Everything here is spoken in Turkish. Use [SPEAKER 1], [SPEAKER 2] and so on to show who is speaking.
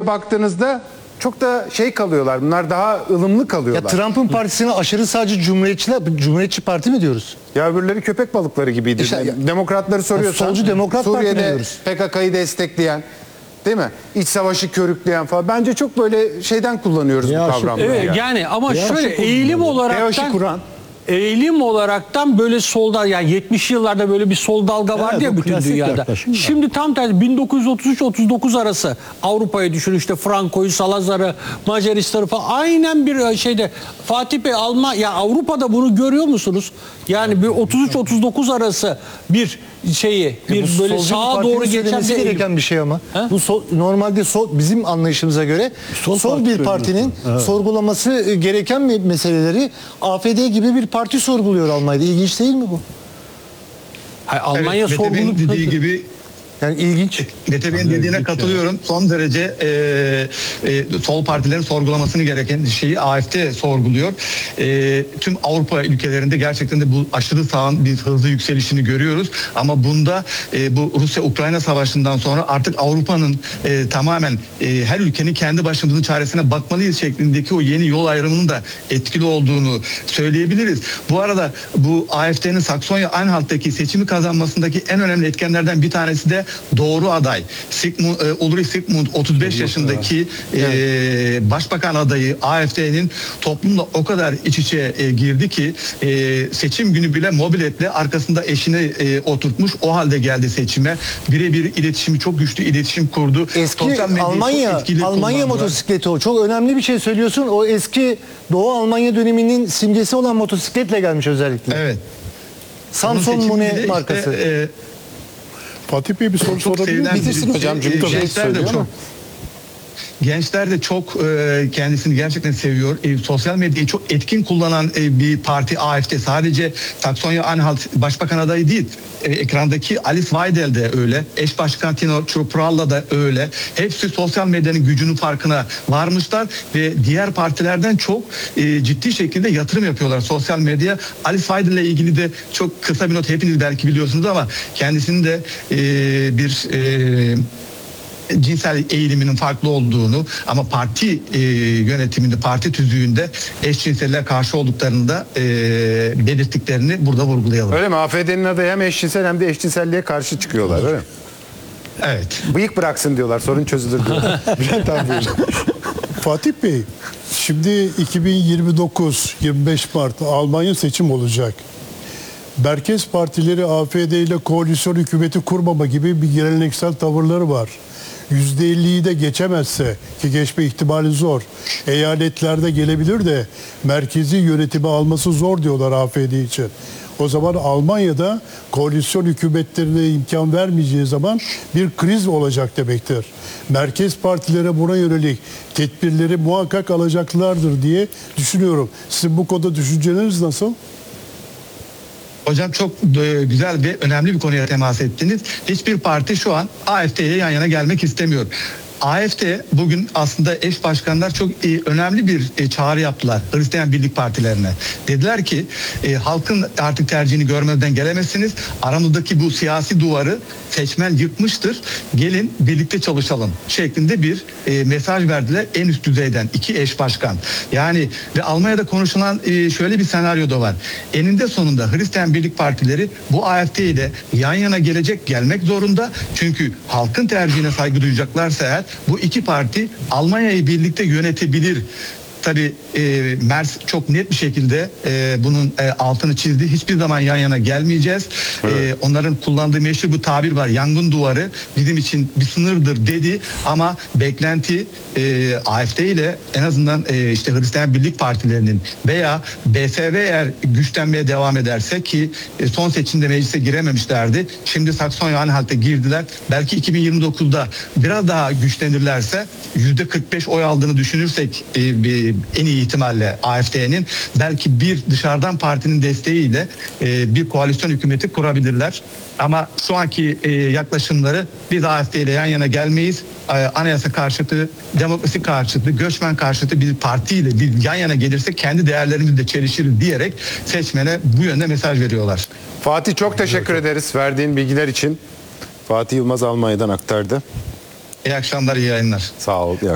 [SPEAKER 1] baktığınızda çok da şey kalıyorlar. Bunlar daha ılımlı
[SPEAKER 2] Ya
[SPEAKER 1] kalıyorlar.
[SPEAKER 2] Trump'ın partisine aşırı sağcı Cumhuriyetçi Parti mi diyoruz?
[SPEAKER 1] Ya öbürleri köpek balıkları gibiydi.
[SPEAKER 2] İşte
[SPEAKER 1] Demokratları soruyorsan.
[SPEAKER 2] solcu Demokrat Parti mi
[SPEAKER 1] Suriye'de
[SPEAKER 2] diyoruz?
[SPEAKER 1] PKK'yı destekleyen, değil mi? İç savaşı körükleyen falan. Bence çok böyle şeyden kullanıyoruz bu kavramları.
[SPEAKER 3] Evet yani ama
[SPEAKER 2] Ya
[SPEAKER 3] şöyle
[SPEAKER 2] aşı
[SPEAKER 3] eğilim
[SPEAKER 1] Teoşi
[SPEAKER 3] olaraktan
[SPEAKER 1] Kur'an.
[SPEAKER 3] eğilim olaraktan böyle solda yani 70'li yıllarda böyle bir sol dalga vardı
[SPEAKER 4] Evet,
[SPEAKER 3] ya
[SPEAKER 4] o
[SPEAKER 3] bütün
[SPEAKER 4] klasik
[SPEAKER 3] dünyada.
[SPEAKER 4] yaklaşım da.
[SPEAKER 3] Şimdi tam tersi 1933-39 arası Avrupa'ya düşün işte Franco'yu, Salazar'ı, Macaristan'ı falan aynen bir şeyde Fatih Bey ya Avrupa'da bunu görüyor musunuz? Yani bir 33-39 arası bir şeyi bir
[SPEAKER 2] Bu
[SPEAKER 3] böyle
[SPEAKER 2] solcu bir
[SPEAKER 3] sağa
[SPEAKER 2] partinin
[SPEAKER 3] doğru geçen
[SPEAKER 2] söylemesi
[SPEAKER 3] bir eğilim.
[SPEAKER 2] gereken bir şey ama.
[SPEAKER 3] He?
[SPEAKER 2] Bu normalde bizim anlayışımıza göre
[SPEAKER 4] Sol
[SPEAKER 2] sol
[SPEAKER 4] parti
[SPEAKER 2] bir partinin sorgulaması gereken meseleleri AfD gibi bir parti sorguluyor Almanya'da. İlginç değil mi bu?
[SPEAKER 3] Hayır, Almanya
[SPEAKER 5] Evet, Mete Bey'in
[SPEAKER 3] sorgulu
[SPEAKER 5] dediği gibi
[SPEAKER 2] Yani ilginç.
[SPEAKER 5] Mete Bey'in dediğine katılıyorum. Son derece sol partilerin sorgulamasını gereken şeyi AfD sorguluyor. Tüm Avrupa ülkelerinde gerçekten de bu aşırı sağın bir hızlı yükselişini görüyoruz. Ama bunda bu Rusya-Ukrayna savaşından sonra artık Avrupa'nın tamamen her ülkenin kendi başımızın çaresine bakmalıyız şeklindeki o yeni yol ayrımının da etkili olduğunu söyleyebiliriz. Bu arada bu AfD'nin Saksonya-Anhalt'taki seçimi kazanmasındaki en önemli etkenlerden bir tanesi de doğru aday. Ulrich Sigmund 35 yaşındaki başbakan adayı AfD'nin toplumla o kadar iç içe girdi ki seçim günü bile mobiletle arkasında eşini oturtmuş o halde geldi seçime. Birebir iletişimi çok güçlü iletişim kurdu.
[SPEAKER 2] Eski
[SPEAKER 5] Sosyal medyayı çok etkili
[SPEAKER 2] Almanya
[SPEAKER 5] kullandılar.
[SPEAKER 2] motosikleti o. Çok önemli bir şey söylüyorsun. O eski Doğu Almanya döneminin simgesi olan motosikletle gelmiş özellikle.
[SPEAKER 5] Evet.
[SPEAKER 2] Samson
[SPEAKER 5] Onun
[SPEAKER 2] Mune
[SPEAKER 5] seçiminde
[SPEAKER 2] markası.
[SPEAKER 5] işte,
[SPEAKER 4] Fatih Bey bir soru
[SPEAKER 5] çok
[SPEAKER 4] sorabilir
[SPEAKER 5] sevilen
[SPEAKER 4] miyim?
[SPEAKER 1] Bitirsin hocam, çünkü çok
[SPEAKER 5] gençler de
[SPEAKER 1] söylüyor
[SPEAKER 5] çok
[SPEAKER 1] ama.
[SPEAKER 5] gençler de çok kendisini gerçekten seviyor. Sosyal medyayı çok etkin kullanan bir parti AfD. Sadece Saksonya-Anhalt başbakan adayı değil. Ekrandaki Alice Weidel de öyle. Eş başkan Tino Chrupalla da öyle. Hepsi sosyal medyanın gücünün farkına varmışlar ve diğer partilerden çok ciddi şekilde yatırım yapıyorlar sosyal medya. Alice Weidel ile ilgili de çok kısa bir not hepiniz belki biliyorsunuz ama kendisinin de bir cinsel eğiliminin farklı olduğunu ama parti yönetiminde, parti tüzüğünde eşcinseller karşı olduklarını da belirttiklerini burada vurgulayalım.
[SPEAKER 1] Öyle mi? AfD'nin adayı hem eşcinsel hem de eşcinselliğe karşı çıkıyorlar, öyle mi?
[SPEAKER 5] Evet.
[SPEAKER 1] Bıyık bıraksın diyorlar, sorun çözülür diyorlar. Bülent abi buyurun.
[SPEAKER 4] Fatih Bey, şimdi 2029-25 Mart Almanya seçim olacak. Merkez partileri AfD ile koalisyon hükümeti kurmama gibi bir geleneksel tavırları var. %50'yi de geçemezse, ki geçme ihtimali zor, eyaletlerde gelebilir de merkezi yönetimi alması zor diyorlar AfD için. O zaman Almanya'da koalisyon hükümetlerine imkan vermeyeceği zaman bir kriz olacak demektir. Merkez partileri buna yönelik tedbirleri muhakkak alacaklardır diye düşünüyorum. Sizin bu konuda düşünceleriniz nasıl?
[SPEAKER 5] Hocam çok güzel ve önemli bir konuya temas ettiniz. Hiçbir parti şu an AfD'ye yan yana gelmek istemiyor. AfD bugün aslında eş başkanlar çok önemli bir çağrı yaptılar Hristiyan Birlik Partilerine. Dediler ki halkın artık tercihini görmeden gelemezsiniz. Aramızdaki bu siyasi duvarı seçmen yıkmıştır. Gelin birlikte çalışalım şeklinde bir mesaj verdiler en üst düzeyden iki eş başkan. Yani ve Almanya'da konuşulan şöyle bir senaryo da var. Eninde sonunda Hristiyan Birlik Partileri bu AfD ile yan yana gelmek zorunda. Çünkü halkın tercihine saygı duyacaklarsa eğer bu iki parti Almanya'yı birlikte yönetebilir. Tabii Merz çok net bir şekilde bunun altını çizdi. Hiçbir zaman yan yana gelmeyeceğiz. Evet. Onların kullandığı meşhur bu tabir var. Yangın duvarı bizim için bir sınırdır dedi. Ama beklenti AfD ile en azından işte Hristiyan Birlik Partilerinin veya BSV eğer güçlenmeye devam ederse ki son seçimde meclise girememişlerdi. Şimdi Saksonya-Anhalt'a girdiler. Belki 2029'da biraz daha güçlenirlerse %45 oy aldığını düşünürsek en iyi ihtimalle AfD'nin belki bir dışarıdan partinin desteğiyle bir koalisyon hükümeti kurabilirler. Ama şu anki yaklaşımları biz AfD ile yan yana gelmeyiz. Anayasa karşıtı, demokrasi karşıtı, göçmen karşıtı bir partiyle bir yan yana gelirse kendi değerlerimizle çelişiriz diyerek seçmene bu yönde mesaj veriyorlar.
[SPEAKER 1] Fatih çok teşekkür ederiz verdiğin bilgiler için. Fatih Yılmaz Almanya'dan aktardı.
[SPEAKER 5] İyi akşamlar, iyi yayınlar.
[SPEAKER 1] Sağ ol.